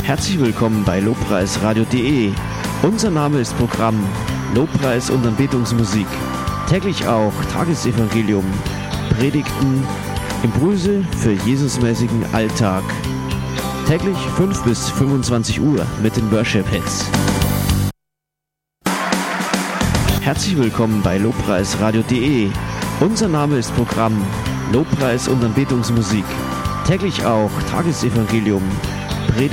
Herzlich willkommen bei lobpreisradio.de. Unser Name ist Programm Lobpreis und Anbetungsmusik. Täglich auch Tagesevangelium, Predigten, Impulse für Jesusmäßigen Alltag. Täglich 5 bis 25 Uhr mit den Worship Hits. Herzlich willkommen bei lobpreisradio.de. Unser Name ist Programm Lobpreis und Anbetungsmusik. Täglich auch Tagesevangelium, Predigten,